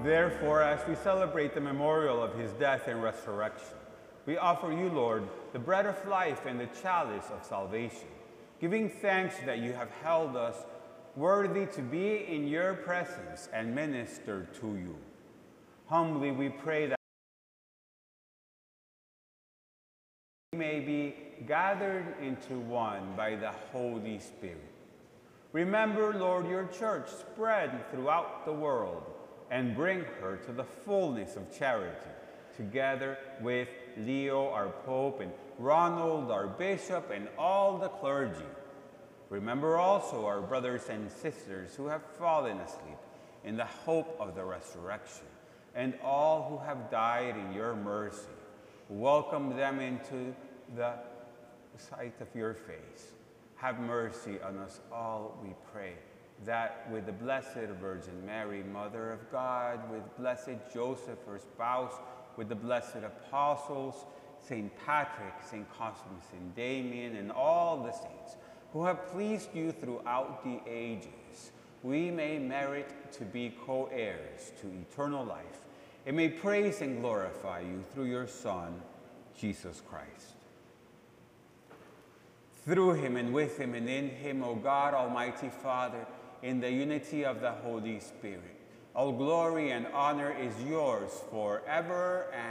Therefore, as we celebrate the memorial of his death and resurrection, we offer you, Lord, the bread of life and the chalice of salvation, giving thanks that you have held us worthy to be in your presence and minister to you. Humbly we pray that we may be gathered into one by the Holy Spirit. Remember, Lord, your church spread throughout the world and bring her to the fullness of charity, together with Leo, our Pope, and Ronald, our Bishop, and all the clergy. Remember also our brothers and sisters who have fallen asleep in the hope of the resurrection, and all who have died in your mercy. Welcome them into the sight of your face. Have mercy on us all, we pray, that with the Blessed Virgin Mary, Mother of God, with blessed Joseph, her spouse, with the blessed apostles, St. Patrick, St. Cosmas, St. Damian, and all the saints who have pleased you throughout the ages, we may merit to be co-heirs to eternal life, and may praise and glorify you through your Son, Jesus Christ. Through him and with him and in him, O God, Almighty Father, in the unity of the Holy Spirit, all glory and honor is yours forever and